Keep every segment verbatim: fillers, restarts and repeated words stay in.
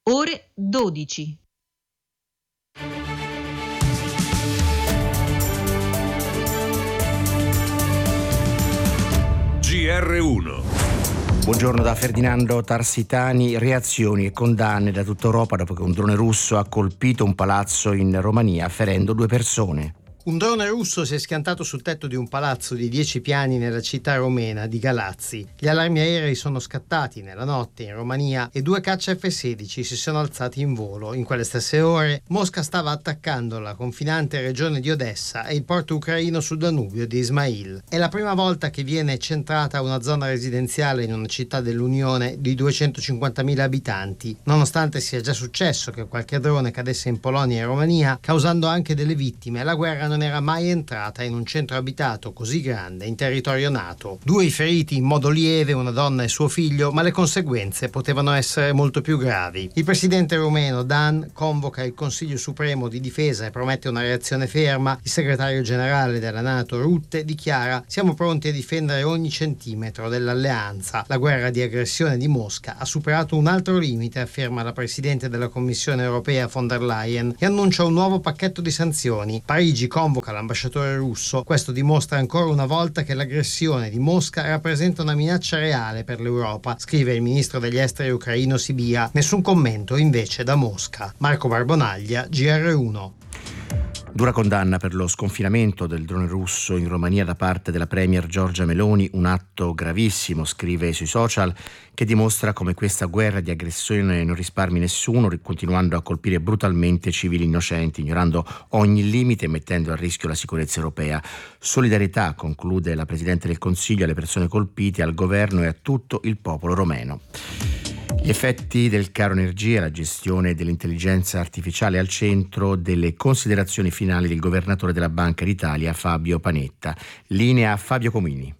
ore dodici. G R uno. Buongiorno da Ferdinando Tarsitani. Reazioni e condanne da tutta Europa dopo che un drone russo ha colpito un palazzo in Romania, ferendo due persone. Un drone russo si è schiantato sul tetto di un palazzo di dieci piani nella città romena di Galazzi. Gli allarmi aerei sono scattati nella notte in Romania e due caccia F sedici si sono alzati in volo. In quelle stesse ore Mosca stava attaccando la confinante regione di Odessa e il porto ucraino sul Danubio di Ismail. È la prima volta che viene centrata una zona residenziale in una città dell'Unione di duecentocinquantamila abitanti, nonostante sia già successo che qualche drone cadesse in Polonia e Romania, causando anche delle vittime. La guerra non era mai entrata in un centro abitato così grande in territorio NATO. Due i feriti in modo lieve, una donna e suo figlio, ma le conseguenze potevano essere molto più gravi. Il presidente rumeno Dan convoca il Consiglio Supremo di Difesa e promette una reazione ferma. Il segretario generale della NATO Rutte dichiara: siamo pronti a difendere ogni centimetro dell'alleanza. La guerra di aggressione di Mosca ha superato un altro limite, afferma la presidente della Commissione europea von der Leyen, e annuncia un nuovo pacchetto di sanzioni. Parigi convoca l'ambasciatore russo. Questo dimostra ancora una volta che l'aggressione di Mosca rappresenta una minaccia reale per l'Europa, scrive il ministro degli esteri ucraino Sibia. Nessun commento invece da Mosca. Marco Barbonaglia, G R uno. Dura condanna per lo sconfinamento del drone russo in Romania da parte della premier Giorgia Meloni, un atto gravissimo, scrive sui social, che dimostra come questa guerra di aggressione non risparmi nessuno, continuando a colpire brutalmente civili innocenti, ignorando ogni limite e mettendo a rischio la sicurezza europea. Solidarietà, conclude la Presidente del Consiglio, alle persone colpite, al governo e a tutto il popolo romeno. Gli effetti del caro energia, la gestione dell'intelligenza artificiale al centro delle considerazioni finali del governatore della Banca d'Italia Fabio Panetta. Linea Fabio Comini.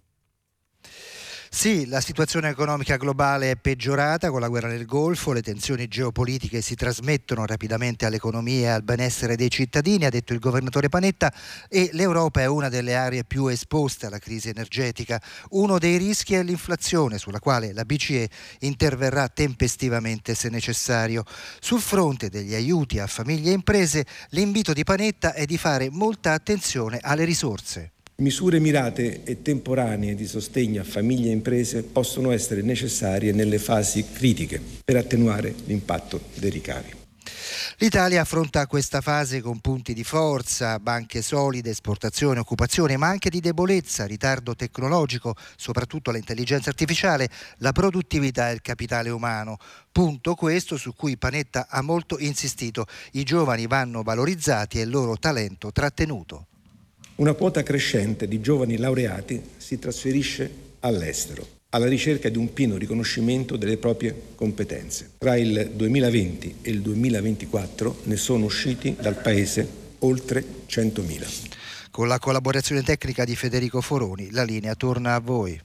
Sì, la situazione economica globale è peggiorata con la guerra nel Golfo, le tensioni geopolitiche si trasmettono rapidamente all'economia e al benessere dei cittadini, ha detto il governatore Panetta, e l'Europa è una delle aree più esposte alla crisi energetica. Uno dei rischi è l'inflazione, sulla quale la B C E interverrà tempestivamente se necessario. Sul fronte degli aiuti a famiglie e imprese, l'invito di Panetta è di fare molta attenzione alle risorse. Misure mirate e temporanee di sostegno a famiglie e imprese possono essere necessarie nelle fasi critiche per attenuare l'impatto dei ricavi. L'Italia affronta questa fase con punti di forza, banche solide, esportazione, occupazione, ma anche di debolezza, ritardo tecnologico, soprattutto l'intelligenza artificiale, la produttività e il capitale umano. Punto questo su cui Panetta ha molto insistito. I giovani vanno valorizzati e il loro talento trattenuto. Una quota crescente di giovani laureati si trasferisce all'estero, alla ricerca di un pieno riconoscimento delle proprie competenze. Tra il duemilaventi e il duemilaventiquattro ne sono usciti dal paese oltre centomila. Con la collaborazione tecnica di Federico Foroni, la linea torna a voi.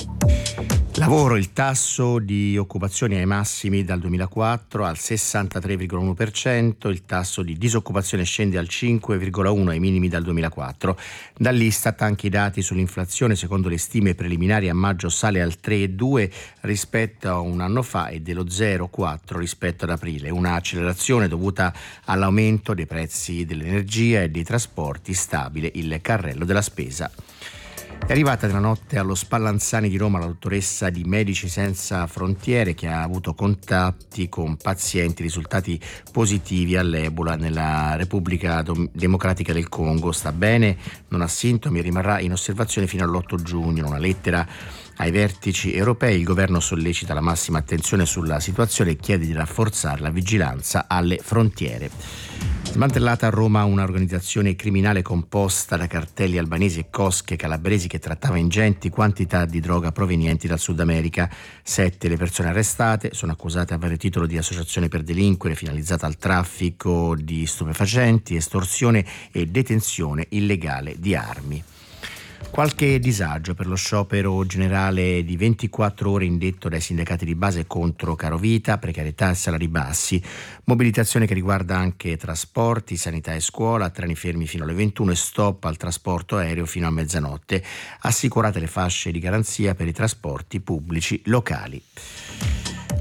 Lavoro, il tasso di occupazione ai massimi dal duemilaquattro al sessantatré virgola uno per cento, il tasso di disoccupazione scende al cinque virgola uno ai minimi dal duemilaquattro. Dall'Istat anche i dati sull'inflazione, secondo le stime preliminari a maggio sale al tre virgola due rispetto a un anno fa e dello zero virgola quattro rispetto ad aprile, una accelerazione dovuta all'aumento dei prezzi dell'energia e dei trasporti, stabile il carrello della spesa. È arrivata nella notte allo Spallanzani di Roma la dottoressa di Medici Senza Frontiere, che ha avuto contatti con pazienti risultati positivi all'Ebola nella Repubblica Democratica del Congo. Sta bene, non ha sintomi e rimarrà in osservazione fino all'otto giugno. In una lettera ai vertici europei il governo sollecita la massima attenzione sulla situazione e chiede di rafforzare la vigilanza alle frontiere. Smantellata a Roma un'organizzazione criminale composta da cartelli albanesi e cosche calabresi che trattava ingenti quantità di droga provenienti dal Sud America. Sette le persone arrestate sono accusate a vario titolo di associazione per delinquere finalizzata al traffico di stupefacenti, estorsione e detenzione illegale di armi. Qualche disagio per lo sciopero generale di ventiquattro ore indetto dai sindacati di base contro carovita, precarietà e salari bassi, mobilitazione che riguarda anche trasporti, sanità e scuola, treni fermi fino alle ventuno e stop al trasporto aereo fino a mezzanotte, assicurate le fasce di garanzia per i trasporti pubblici locali.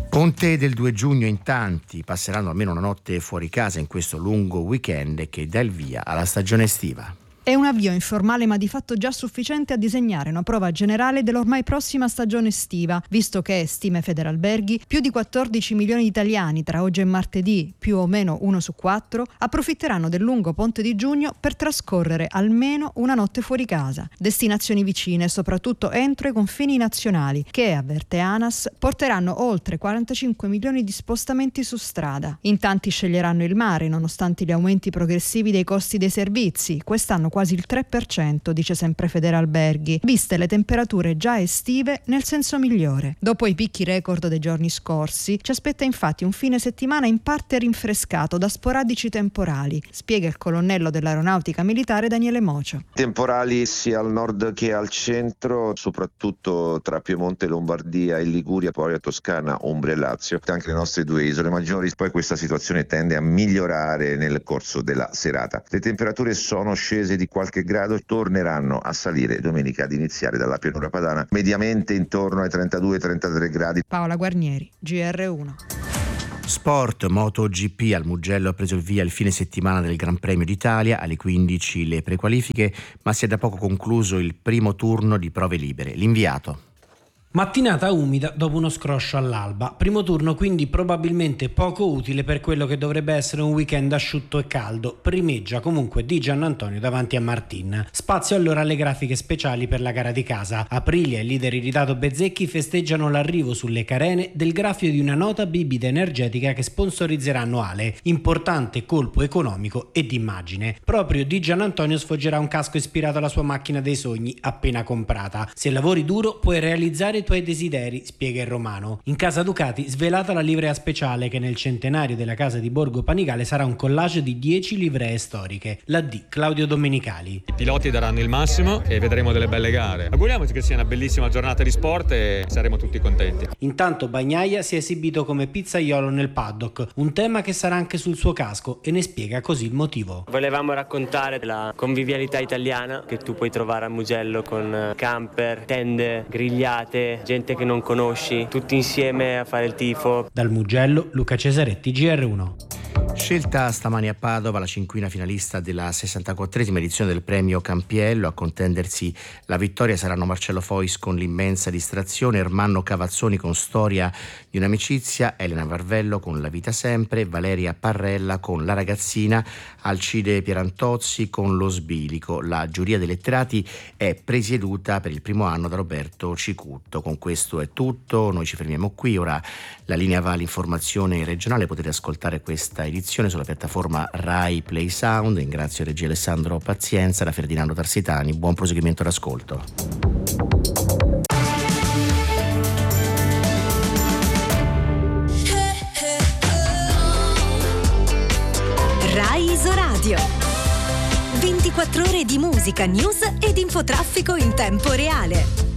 Ponte del due giugno in tanti passeranno almeno una notte fuori casa in questo lungo weekend che dà il via alla stagione estiva. È un avvio informale ma di fatto già sufficiente a disegnare una prova generale dell'ormai prossima stagione estiva, visto che, stime Federalberghi, più di quattordici milioni di italiani tra oggi e martedì, più o meno uno su quattro, approfitteranno del lungo ponte di giugno per trascorrere almeno una notte fuori casa. Destinazioni vicine, soprattutto entro i confini nazionali, che, avverte ANAS, porteranno oltre quarantacinque milioni di spostamenti su strada. In tanti sceglieranno il mare, nonostante gli aumenti progressivi dei costi dei servizi, quest'anno quasi il tre per cento, dice sempre Federalberghi, viste le temperature già estive nel senso migliore. Dopo i picchi record dei giorni scorsi, ci aspetta infatti un fine settimana in parte rinfrescato da sporadici temporali, spiega il colonnello dell'Aeronautica Militare Daniele Mocio. Temporali sia al nord che al centro, soprattutto tra Piemonte, Lombardia e Liguria, poi a Toscana, Umbria e Lazio, anche le nostre due isole maggiori. Poi questa situazione tende a migliorare nel corso della serata. Le temperature sono scese di qualche grado, torneranno a salire domenica ad iniziare dalla pianura padana, mediamente intorno ai trentadue trentatré gradi. Paola Guarnieri, G R uno. Sport, MotoGP al Mugello ha preso il via il fine settimana del Gran Premio d'Italia, alle quindici le prequalifiche, ma si è da poco concluso il primo turno di prove libere. L'inviato. Mattinata umida dopo uno scroscio all'alba, primo turno quindi probabilmente poco utile per quello che dovrebbe essere un weekend asciutto e caldo. Primeggia comunque Di Giannantonio davanti a Martin. Spazio allora alle grafiche speciali per la gara di casa. Aprilia e il leader irritato Bezzecchi festeggiano l'arrivo sulle carene del graffio di una nota bibita energetica che sponsorizzeranno Ale, importante colpo economico e d'immagine. Proprio Di Giannantonio sfoggerà un casco ispirato alla sua macchina dei sogni appena comprata. Se lavori duro puoi realizzare i tuoi desideri, spiega il romano. In casa Ducati svelata la livrea speciale che nel centenario della casa di Borgo Panigale sarà un collage di dieci livree storiche. La D, Claudio Domenicali. I piloti daranno il massimo e vedremo delle belle gare. Auguriamoci che sia una bellissima giornata di sport e saremo tutti contenti. Intanto Bagnaia si è esibito come pizzaiolo nel paddock, un tema che sarà anche sul suo casco e ne spiega così il motivo. Volevamo raccontare la convivialità italiana che tu puoi trovare a Mugello con camper, tende, grigliate, gente che non conosci, tutti insieme a fare il tifo. Dal Mugello, Luca Cesaretti, G R uno. Scelta stamani a Padova la cinquina finalista della sessantaquattresima edizione del premio Campiello. A contendersi la vittoria saranno Marcello Fois con L'immensa distrazione, Ermanno Cavazzoni con Storia di un'amicizia, Elena Varvello con La vita sempre, Valeria Parrella con La ragazzina, Alcide Pierantozzi con Lo sbilico. La giuria dei letterati è presieduta per il primo anno da Roberto Cicutto. Con questo è tutto, noi ci fermiamo qui. Ora la linea va all'informazione regionale, potete ascoltare questa edizione sulla piattaforma Rai Play Sound. Ringrazio regia Alessandro Pazienza, da Ferdinando Tarsitani. Buon proseguimento d'ascolto. Rai Isoradio. ventiquattro ore di musica, news ed infotraffico in tempo reale.